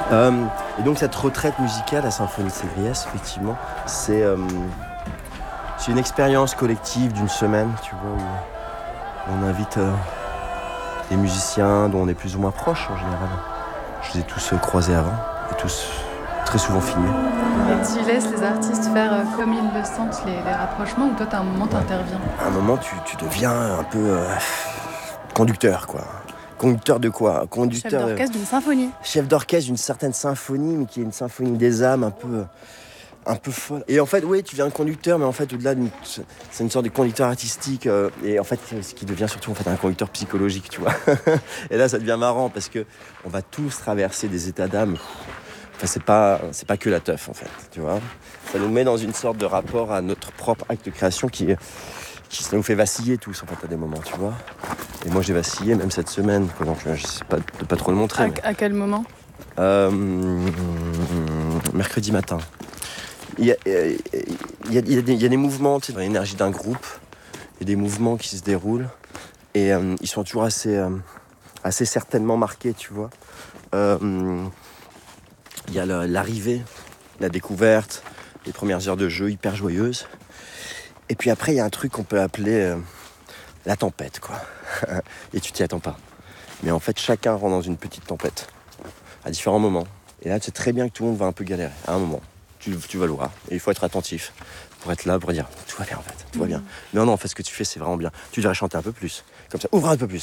Et donc cette retraite musicale à Symphonie de Ségriès, effectivement, c'est une expérience collective d'une semaine, tu vois, où on invite des musiciens dont on est plus ou moins proche en général. Je les ai tous croisés avant et tous très souvent filmés. Et tu laisses les artistes faire comme ils le sentent, les rapprochements, ou toi, à un moment, t'interviens? À un moment, tu deviens un peu conducteur, quoi. Conducteur de quoi? Chef d'orchestre d'une symphonie. Chef d'orchestre d'une certaine symphonie, mais qui est une symphonie des âmes un peu folle. Et en fait, oui, tu deviens un conducteur, mais en fait, au-delà, c'est une sorte de conducteur artistique. Et en fait, ce qui devient surtout en fait, un conducteur psychologique, tu vois. Et là, ça devient marrant parce que on va tous traverser des états d'âme. Enfin, c'est pas que la teuf, en fait, tu vois. Ça nous met dans une sorte de rapport à notre propre acte de création qui ça nous fait vaciller tous, en fait, à des moments, tu vois. Et moi, j'ai vacillé, même cette semaine, quoi, donc je sais pas de pas trop le montrer. À quel moment? Mercredi matin. Il y a des mouvements, tu sais, dans l'énergie d'un groupe. Il y a des mouvements qui se déroulent. Et ils sont toujours assez certainement marqués, tu vois. Il y a l'arrivée, la découverte, les premières heures de jeu hyper joyeuses. Et puis après, il y a un truc qu'on peut appeler la tempête, quoi. Et tu t'y attends pas. Mais en fait, chacun rentre dans une petite tempête, à différents moments. Et là, tu sais très bien que tout le monde va un peu galérer, à un moment. Tu vas le voir. Et il faut être attentif pour être là, pour dire tout va bien en fait, tout va bien. Mais non, en fait, ce que tu fais, c'est vraiment bien. Tu devrais chanter un peu plus. Comme ça, ouvre un peu plus.